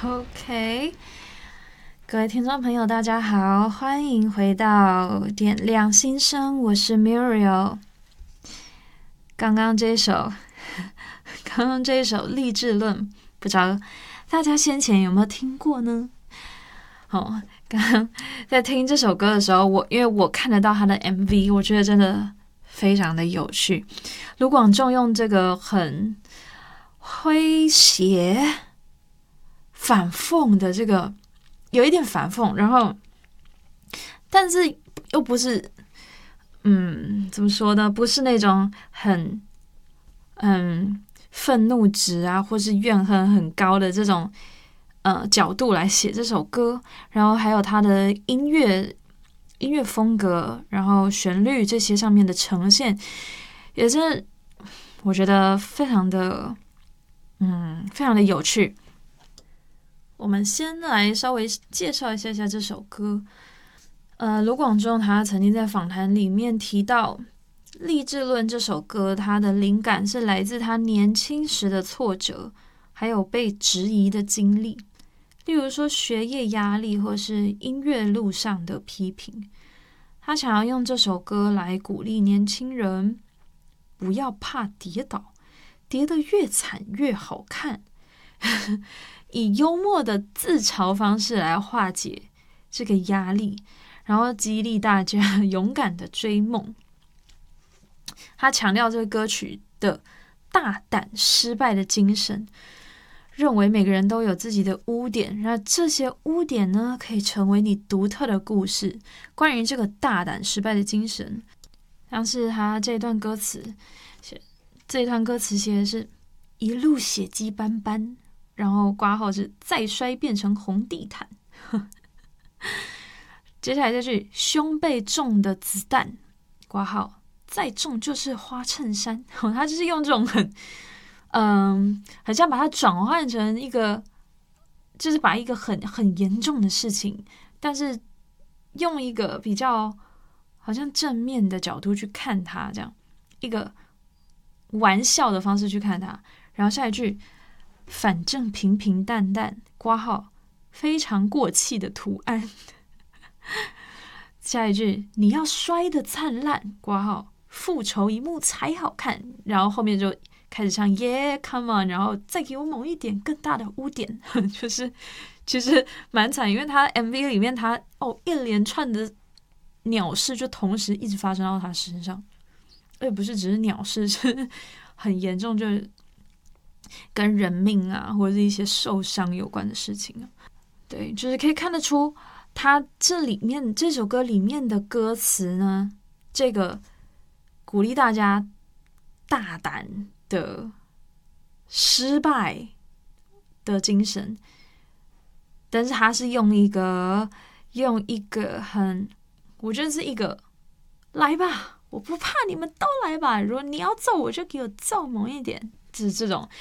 OK， 各位听众朋友，大家好，欢迎回到点亮心声，我是 Muriel。刚刚这一首励志论，不知道大家先前有没有听过呢？刚刚在听这首歌的时候，因为我看得到他的 MV， 我觉得真的非常的有趣。卢广仲用这个很诙谐、反讽的这个，有一点反讽，然后，但是又不是，怎么说呢？不是那种很，愤怒值啊，或是怨恨很高的这种。角度来写这首歌，然后还有它的音乐风格，然后旋律这些上面的呈现，也是我觉得非常的有趣。我们先来稍微介绍一下这首歌。卢广仲他曾经在访谈里面提到，《励志论》这首歌，他的灵感是来自他年轻时的挫折，还有被质疑的经历。例如说学业压力或是音乐路上的批评，他想要用这首歌来鼓励年轻人不要怕跌倒，跌得越惨越好看以幽默的自嘲方式来化解这个压力，然后激励大家勇敢的追梦。他强调这个歌曲的大胆失败的精神，认为每个人都有自己的污点，那这些污点呢，可以成为你独特的故事。关于这个大胆失败的精神，像是他这段歌词写的是一路血迹斑斑，然后括号是再摔变成红地毯。接下来这句胸被中的子弹，括号再中就是花衬衫。他就是用这种很像把它转换成一个，就是把一个很严重的事情，但是用一个比较好像正面的角度去看它，这样一个玩笑的方式去看它。然后下一句，反正平平淡淡，括号非常过气的图案。下一句，你要摔得灿烂，括号复仇一幕才好看。然后后面就开始唱 Yeah come on， 然后再给我某一点更大的污点。就是其实蛮惨，因为他 MV 里面他一连串的鸟事就同时一直发生到他身上，而且不是只是鸟事，是很严重，就是跟人命啊或者是一些受伤有关的事情啊。对，就是可以看得出他这首歌里面的歌词呢，这个鼓励大家大胆的失败的精神，但是他是用一个我觉得是一个来吧，我不怕，你们都来吧，如果你要揍我就给我揍猛一点，就是这种